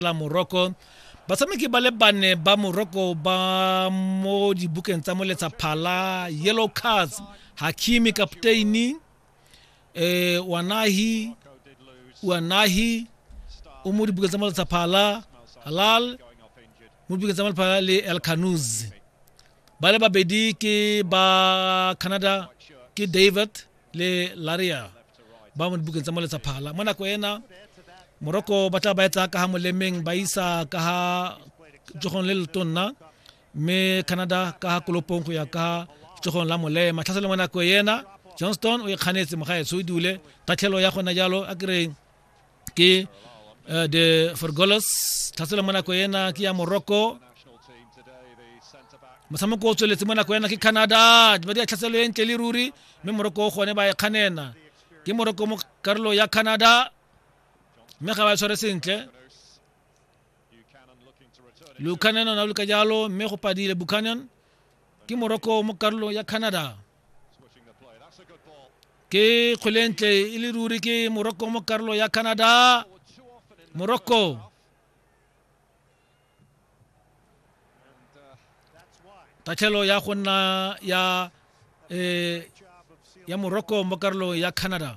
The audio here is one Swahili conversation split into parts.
la Morocco basameki ba le bane ba Morocco ba mo dibukeng tsa moletsa phala yellow cards Hakimi kapteini Wanahi o mo dibukeng tsa moletsa phala Halal mo dibukeng tsa moletsa phala le El Kanouzi ba le babedi ke ba Canada ke David le Laria ba mo dibukeng tsa moletsa phala mona ko ena Morocco ba tla ba etsa ka ha molemeng ba isa ka ha jogon le letonna me Canada ka ha kolopong go ya ka jogon la molema tlhaselo mona ko yena Johnston o ikganetse mogaetso o dule tatlhelo ya gona jalo a kreng ke de Forgolos tlhaselo mona ko yena ke ya Morocco mosamoko o tsweletse mona ko yena ke Canada ba di tlhaselo e ntle le ruri me Morocco gone ba ikganena ke Morocco mo karolo ya Canada me ga ba tshware sentle Buchanan na luka jalo me go padile Buchanan ke Morocco mo karolo ya Canada ke kgolentle ile ruri ke Morocco mo karolo ya Canada Morocco tatlhelo ya gonna ya Morocco mo karolo ya Canada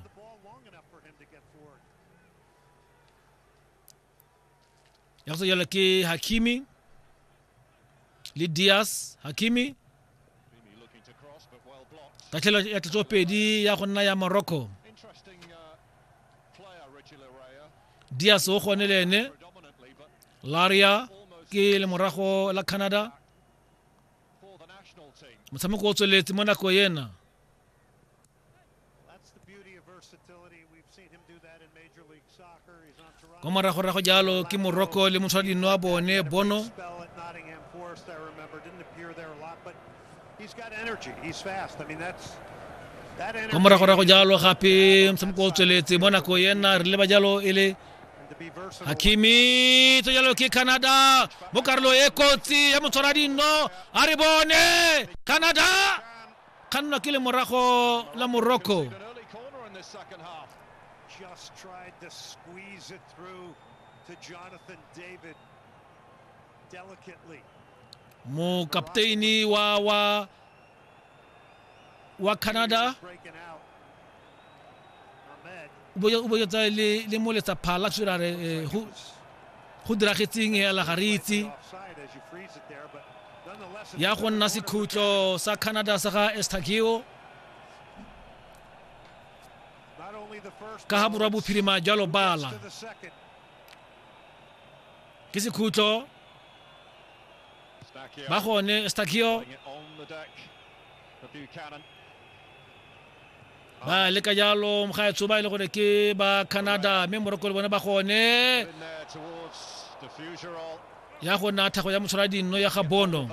ya go yela ke Hakimi le Diaz Hakimi tatlhelo ya tlopedi ya gonna ya Morocco Diaz o gone le ene Laria ke le morago la Canada motshameko o tsweletse mo nako yena ko morago ra go jalo ke Morocco le motshwadi no a bone Bono ko morago ra go jalo gape motshameko o tsweletse mo nako yena re le ba jalo ele Hakimi to jalo ke Canada mo karolo e kotsi ya motshwadi no a re bone Canada kanna ke le morago la Morocco just tried to squeeze it through to Jonathan David delicately. Mo kapteini wa Canada ubo tsa le mo letsa phala tshirare go diragetseng ya la garitsi ya go nna sekhutlo sa Canada sa ga Estaquio ka ha borwa bophirima jalo bala ke sekhutlo ba gone Estaquio ba le ka jalo mogaetso ba ile gore ke ba Canada me Morocco le bona ba gone ya go na thago ya motshwadi no ya ga Bono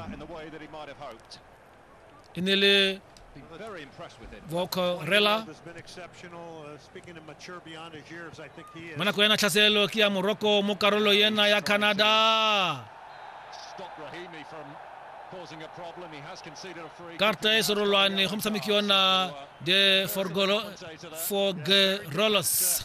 inele Vocorella mana ko yana tlhaselo ke ya Morocco mo karolo yena ya Canada karta e sorolwane go mtshameki yona de Forgolos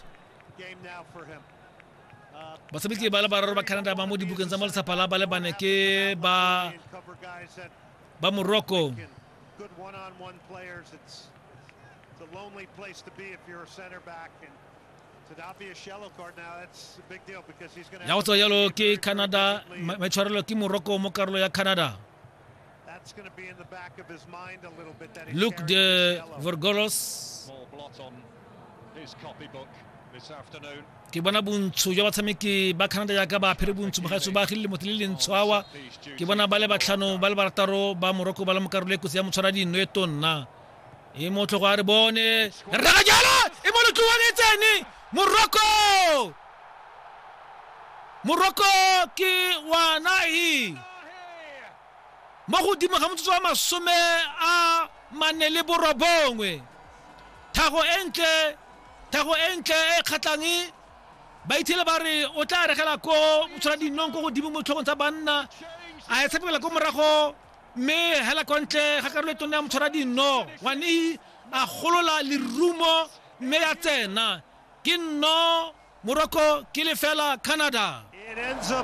batshameki ba le bararo ba Canada ba mo dibukeng tsa moletsa phala ba le bane ke ba Morocco good one-on-one players. It's a lonely place to be if you're a center back, and to not be a shallow card now, that's a big deal because he's going to have to yellow ke Canada machorelo ke Morocco mo karolo ya Canada. That's going to be in the back of his mind a little bit. That Look de Forgolos small blot on his copybook this afternoon. ke bona buntsho ya batshameki ba Canada ya ka ba phire buntsho ba gaetso ba gile motlile ntshwawa ke bona ba le batlhano ba le barataro ba Morocco ba le mo karolo e kotsi ya motshwaradi no etonna e motlo go a re bone ra jala e mo lotlo wa tsene Morocco ke Wanahi mo go dimo ga motso wa masome a manele borobongwe thago entle e khatlangi ba ithile ba re o tla regela ko motshwaradi no go dimo mo tlhogong tsa banna a e tsepela ko morago me hela kontle ga karolo etona ya motshwaradi no Wanahi a golola le rumo me ya tsena ke no Morocco ke le fela Canada. It ends up